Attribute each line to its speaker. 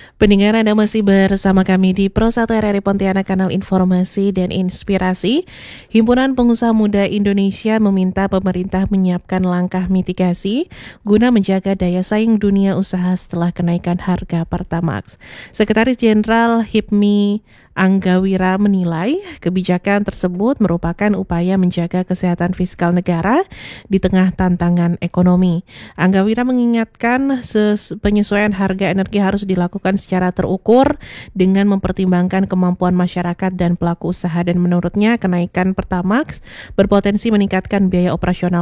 Speaker 1: Pendengar, Anda masih bersama kami di Pro 1 RRI Pontianak, kanal informasi dan inspirasi. Himpunan Pengusaha Muda Indonesia meminta pemerintah menyiapkan langkah mitigasi guna menjaga daya saing dunia usaha setelah kenaikan harga Pertamax. Sekretaris Jenderal HIPMI Anggawira menilai kebijakan tersebut merupakan upaya menjaga kesehatan fiskal negara di tengah tantangan ekonomi. Anggawira mengingatkan penyesuaian harga energi harus dilakukan secara terukur dengan mempertimbangkan kemampuan masyarakat dan pelaku usaha, dan menurutnya kenaikan Pertamax berpotensi meningkatkan biaya operasional